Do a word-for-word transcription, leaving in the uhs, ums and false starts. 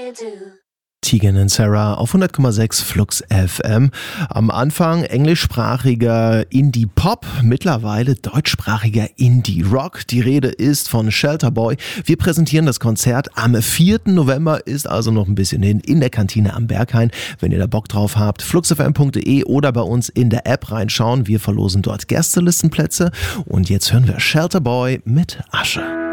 Tegan und Sarah auf hundert Komma sechs Flux F M. Am Anfang englischsprachiger Indie-Pop, mittlerweile deutschsprachiger Indie-Rock. Die Rede ist von Shelter Boy. Wir präsentieren das Konzert am vierten November, ist also noch ein bisschen hin, in der Kantine am Berghain. Wenn ihr da Bock drauf habt, fluxfm punkt de oder bei uns in der App reinschauen. Wir verlosen dort Gästelistenplätze. Und jetzt hören wir Shelter Boy mit Asche.